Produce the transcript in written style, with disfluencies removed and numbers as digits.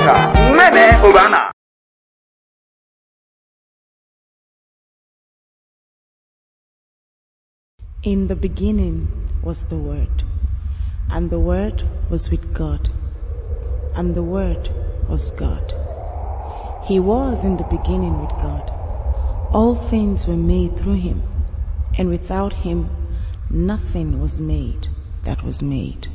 Africa. Mene Obana. In the beginning was the Word, and the Word was with God, and the Word was God. He was in the beginning with God. All things were made through him, and without him nothing was made that was made.